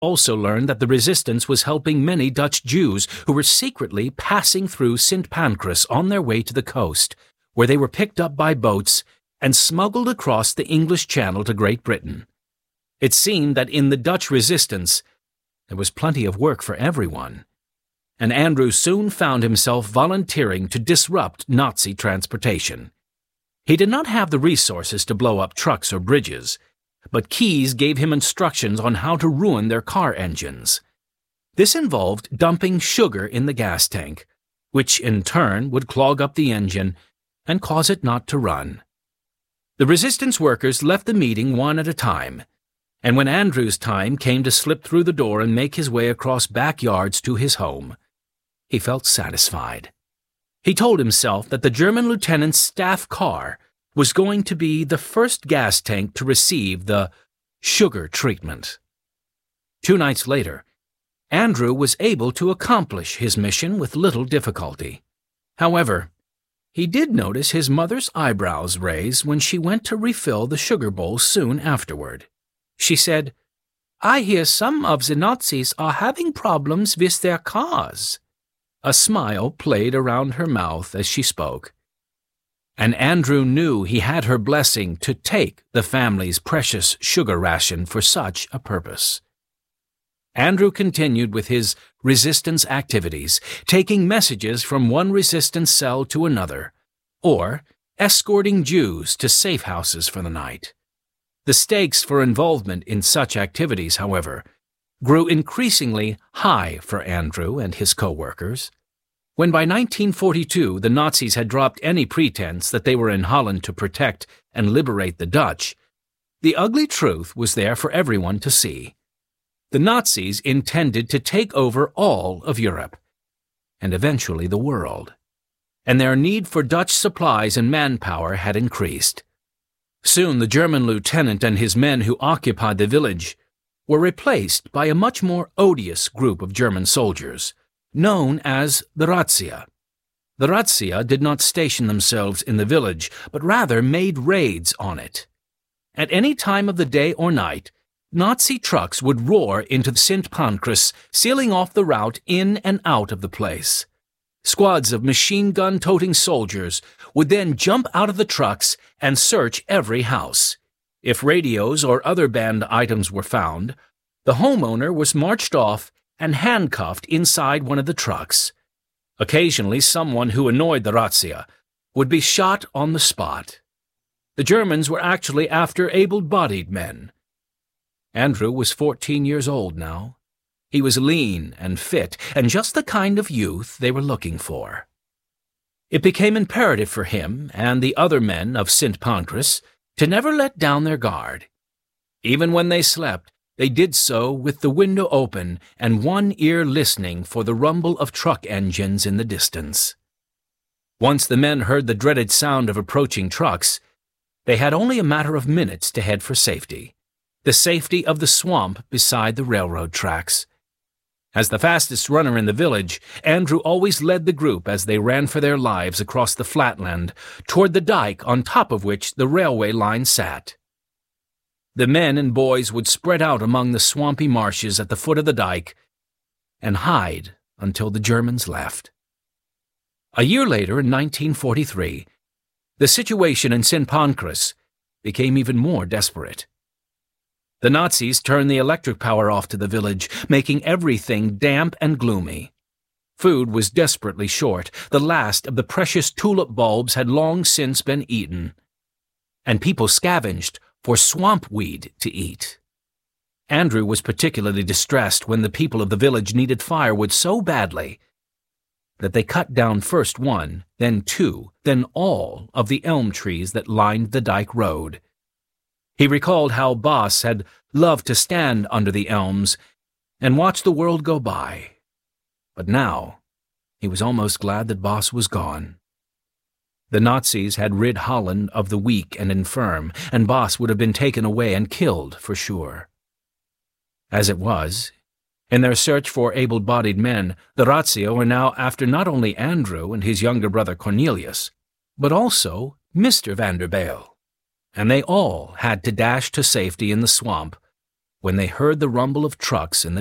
also learned that the resistance was helping many Dutch Jews who were secretly passing through St. Pancras on their way to the coast, where they were picked up by boats and smuggled across the English Channel to Great Britain. It seemed that in the Dutch resistance there was plenty of work for everyone, and Andrew soon found himself volunteering to disrupt Nazi transportation. He did not have the resources to blow up trucks or bridges, but Keyes gave him instructions on how to ruin their car engines. This involved dumping sugar in the gas tank, which in turn would clog up the engine and cause it not to run. The resistance workers left the meeting one at a time, and when Andrew's time came to slip through the door and make his way across backyards to his home, he felt satisfied. He told himself that the German lieutenant's staff car was going to be the first gas tank to receive the sugar treatment. 2 nights later, Andrew was able to accomplish his mission with little difficulty. However, he did notice his mother's eyebrows raise when she went to refill the sugar bowl soon afterward. She said, "I hear some of the Nazis are having problems with their cars." A smile played around her mouth as she spoke, and Andrew knew he had her blessing to take the family's precious sugar ration for such a purpose. Andrew continued with his resistance activities, taking messages from one resistance cell to another, or escorting Jews to safe houses for the night. The stakes for involvement in such activities, however, grew increasingly high for Andrew and his co-workers. When by 1942 the Nazis had dropped any pretense that they were in Holland to protect and liberate the Dutch, the ugly truth was there for everyone to see. The Nazis intended to take over all of Europe, and eventually the world, and their need for Dutch supplies and manpower had increased. Soon the German lieutenant and his men who occupied the village were replaced by a much more odious group of German soldiers, known as the Razzia. The Razzia did not station themselves in the village, but rather made raids on it. At any time of the day or night, Nazi trucks would roar into St. Pancras, sealing off the route in and out of the place. Squads of machine-gun-toting soldiers would then jump out of the trucks and search every house. If radios or other banned items were found, the homeowner was marched off and handcuffed inside one of the trucks. Occasionally, someone who annoyed the Razzia would be shot on the spot. The Germans were actually after able-bodied men. Andrew was 14 years old now. He was lean and fit, and just the kind of youth they were looking for. It became imperative for him and the other men of St. Pancras to never let down their guard. Even when they slept, they did so with the window open and one ear listening for the rumble of truck engines in the distance. Once the men heard the dreaded sound of approaching trucks, they had only a matter of minutes to head for safety. The safety of the swamp beside the railroad tracks. As the fastest runner in the village, Andrew always led the group as they ran for their lives across the flatland toward the dike on top of which the railway line sat. The men and boys would spread out among the swampy marshes at the foot of the dike and hide until the Germans left. A year later, in 1943, the situation in St. Pancras became even more desperate. The Nazis turned the electric power off to the village, making everything damp and gloomy. Food was desperately short. The last of the precious tulip bulbs had long since been eaten, and people scavenged for swamp weed to eat. Andrew was particularly distressed when the people of the village needed firewood so badly that they cut down first one, then two, then all of the elm trees that lined the dike road. He recalled how Boss had loved to stand under the elms and watch the world go by. But now, he was almost glad that Boss was gone. The Nazis had rid Holland of the weak and infirm, and Boss would have been taken away and killed for sure. As it was, in their search for able-bodied men, the Razzia were now after not only Andrew and his younger brother Cornelius, but also Mr. Vanderbilt. And they all had to dash to safety in the swamp, when they heard the rumble of trucks in the